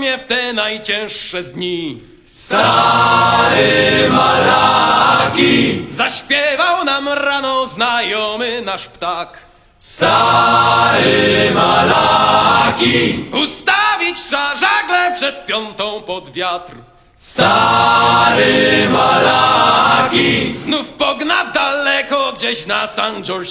mnie w te najcięższe z dni. Stary Malaki, Zaśpiewał nam rano znajomy nasz ptak. Stary Malaki, Ustawić trzeba żagle przed 5 pod wiatr. Stary Malaki, Znów pogna daleko gdzieś na St. George